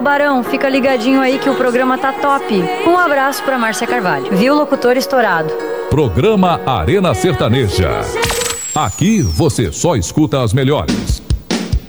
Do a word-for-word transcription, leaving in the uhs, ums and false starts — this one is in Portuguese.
Ô Barão, fica ligadinho aí que o programa tá top. Um abraço pra Márcia Carvalho. Viu, locutor estourado? Programa Arena Sertaneja. Aqui você só escuta as melhores.